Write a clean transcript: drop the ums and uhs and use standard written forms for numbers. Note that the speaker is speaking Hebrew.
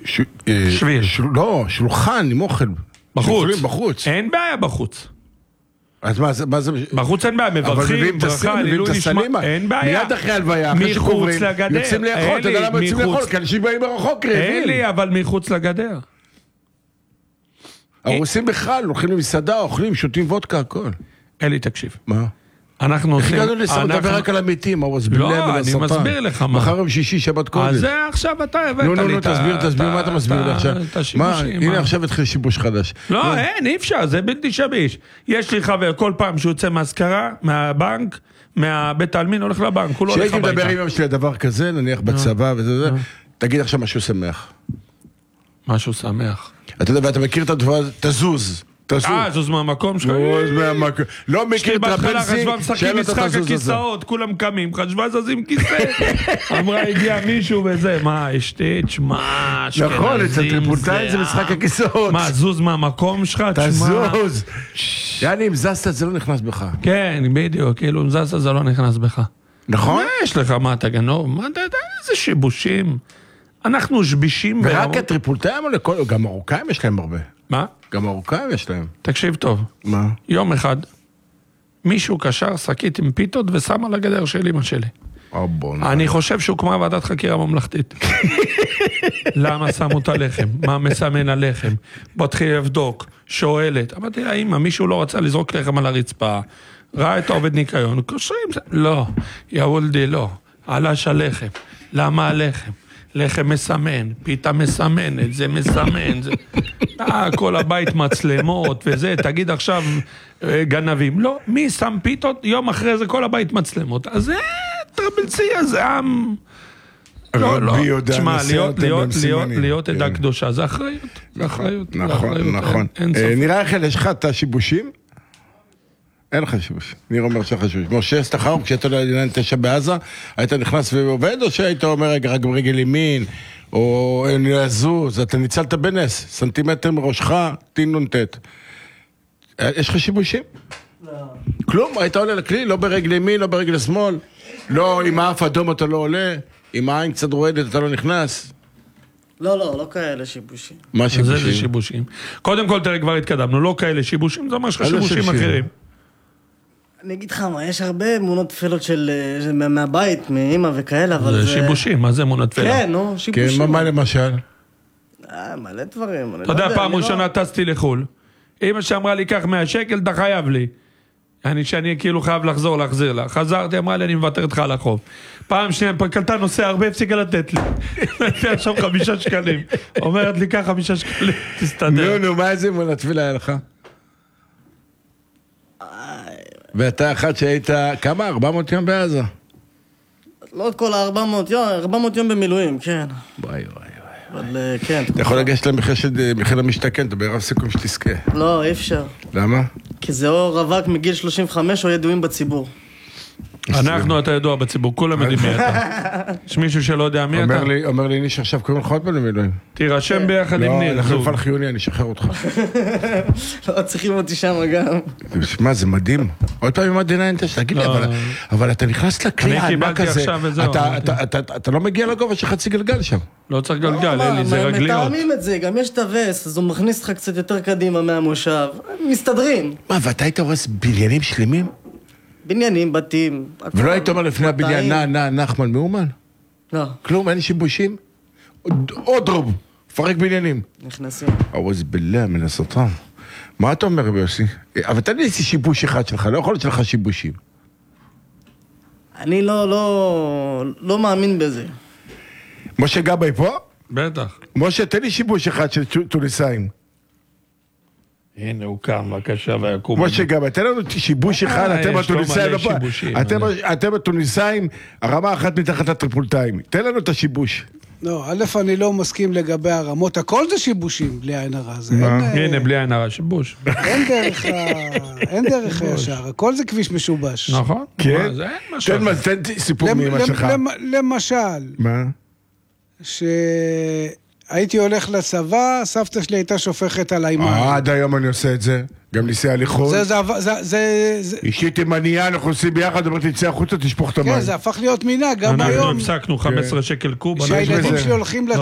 שביל. לא, שולחן עם אוכל. בחוץ. אין בעיה בחוץ. אז מה זה? בחוץ אין בעיה, מברכים, ברכה, עילוי נשמע, אין בעיה. מיד אחרי הלוויה, אחרי שקוברים, יוצאים לאכול, אתה יודע למה יוצאים לאכול? כי אנשים באים מרחוק רעבים. אין לי, אבל מחוץ לגדר. הרוסים בכלל, הולכים למסעדה, אוכלים, שותים וודקה, הכל. אלי, תקשיב. מה? אנחנו עושים... איך הגענו לסדר דבר רק על המתים, לא, אני מסביר לך מה. מחר יום שישי, שבת קודש. אז זה עכשיו אתה הבאת לי את ה... תסביר, מה אתה מסביר לי עכשיו? מה, הנה עכשיו התחיל שיבוש חדש. לא, אין, אי אפשר, זה בלתי שביש. יש לי חבר, כל פעם שהוא יוצא מהשכרה, מהבנק, מהבית העלמין, הולך לבנק, הוא לא הולך הביתה. שהייתי מדבר עם אמא שלי דבר כזה, נניח בצבא וזה, תגיד עכשיו משהו שמח. משהו שמח. אתה יודע, ואתה מכיר את הדבר, תזוז. זוז מהמקום שלך. לא מכיר את הפנסי, חשבה משחקים משחק הכיסאות, כולם קמים, חשבה זזים כיסא. אמרה, הגיע מישהו וזה, מה, אשתי, תשמע, נכון, אצל טריפולטאים זה משחק הכיסאות. מה, זוז מהמקום שלך, תשמע. תזוז. יעני, אם זזת זה לא נכנס בך. כן, בדיוק, כאילו, אם זזת זה לא נכנס בך. נכון? מה יש לך, מה אתה גנוב? מה אתה יודע, איזה שיבושים. אנחנו שבישים. ורק הטריפולטאים או לכל, גם מרוקאים יש להם הרבה. מה? גם מרוקאים יש להם. תקשיב טוב. מה? יום אחד, מישהו קשר שקית עם פיתות ושם על הגדר של אמא שלי. אני חושב שהוקמה ועדת חקירה ממלכתית. למה שמו את הלחם? מה מסמן הלחם? בוא תחיל לבדוק, שואלת. אמרתי לה, אמא, מישהו לא רצה לזרוק לחם על הרצפה, ראה את העובד ניקיון, קושרים. לא, יאולדי, לא. עלש הלחם. למה הלחם? לחם מסמן, פיתה מסמנת, זה מסמן, זה... כל הבית מצלמות וזה, תגיד עכשיו גנבים. לא, מי שם פיתות? יום אחרי זה כל הבית מצלמות. אז זה טרבלציה, זה עם... לא, תשמע, להיות עדה קדושה, זה אחריות. זה אחריות. נכון. נראה לך, יש לך את השיבושים? אין לך שיבוש. ניר אומר שלך שיבוש. משה סתחר, כשאתה לא יודע 9 בעזה, היית נכנס ועובד, או שהיית אומר רק ברגל ימין, או אין לזוז, אתה ניצלת בנס, סנטימטר מראשך, תינונטט. יש לך שיבושים? לא. כלום, היית עולה לכלי, לא ברגל ימין, לא ברגל שמאל, לא, עם האף אדום אתה לא עולה, עם העין קצת רועדת אתה לא נכנס. לא כאלה שיבושים. מה שיבושים? זה שיבושים. קודם כל, תראה, כבר התקדמנו, לא כאלה שיבושים, זה אומר שלך שיבושים אחרים. אני אגיד לך מה, יש הרבה אמונות תפילות מהבית, מאמא וכאלה, אבל זה שיבושים, מה זה אמונות תפילה? כן, נו, שיבושים. כן, מה למשל? מלא דברים. אתה יודע, פעם ראשונה טסתי לחול, אמא שאמרה לי, קח 100 שקל, אתה חייב לי. שאני כאילו חייב לחזור, להחזיר לה. חזרתי, אמרה לי, אני מוותרת לך על החוב. פעם שנייה, קלטה נוסע הרבה, הפסיקה לתת לי. לפי עכשיו 5 שקלים. אומרת לי, קח 5 שקלים, תסתדר. נו, מה איזה אמונת תפילה היה לך? ואתה אחד שהיית, כמה? 400 יום בעזה? לא את כל 400 יום, 400 יום במילואים, כן. וואי. אבל כן. אתה יכול לגשת למחיר המשתכן, אתה בערב סיכום שתזכה. לא, אי אפשר. למה? כי זה או רווק מגיל 35 או ידועים בציבור. אנחנו, אתה ידוע בציבור, כולם יודעים מי אתה. יש מישהו שלא יודע מי אתה? אומר לי ניש עכשיו קוראים לך עוד פעם למילואים. תירשם ביחד עם ניר. לא, אנחנו מפעל חיוני, אני אשחרר אותך. לא, צריכים אותי שם גם. מה, זה מדהים. עוד פעם עם מדינה אינטש, תגיד לי, אבל אתה נכנס לכלי הענק הזה, אתה לא מגיע לגובה של חצי גלגל שם. לא צריך גלגל, אלי, זה רגליות. מתאמים את זה, גם יש את הווס, אז הוא מכניס לך קצת יותר קדימה מהמושב. מסתדרים. מה, ואתה היית הורס בניינים שלמים? בניינים, בתים. ולא היית אומר לפני הבניין, נחמן מאומן? לא. כלום, אין שיבושים? עוד רוב, פרק בניינים. נכנסים. אווז בלה מן השטן. מה אתה אומר ביוסי? אבל תן לי איזה שיבוש אחד שלך, לא יכול להיות שלך שיבושים. אני לא מאמין בזה. משה גבאי פה? בטח. משה, תן לי שיבוש אחד של טוניסאים. הנה הוא קם, בבקשה, ויקום. משה גבאי, תן לנו שיבוש אחד, אתם הטוניסאים, אתם הטוניסאים, הרמה אחת מתחת לטריפולטאים. תן לנו את השיבוש. לא, א', אני לא מסכים לגבי הרמות, הכל זה שיבושים, בלי עין הרע. הנה, בלי עין הרע, שיבוש. אין דרך ישר, הכל זה כביש משובש. נכון. כן? תן סיפור מאמא שלך. למשל. מה? שהייתי הולך לצבא, סבתא שלי הייתה שופכת עליי מים. עד היום אני עושה את זה. גם ניסי הליכות. אישי תימניה, אנחנו עושים ביחד, אבל תצא החוצה, תשפוך את המים. כן, זה הפך להיות מינה, גם היום. אנחנו הפסקנו 15 שקל קוב. שהילדים שלי הולכים לצבא.